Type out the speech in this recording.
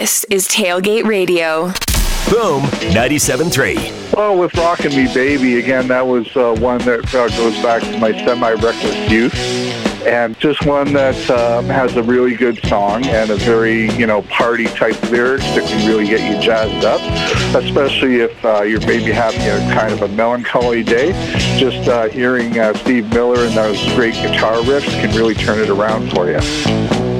This is Tailgate Radio. Boom 97.3. Oh, with Rockin' Me Baby, again, that was one that goes back to my semi-reckless youth. And just one that has a really good song and a very, party-type lyrics that can really get you jazzed up, especially if you're maybe having a kind of a melancholy day. Just hearing Steve Miller and those great guitar riffs can really turn it around for you.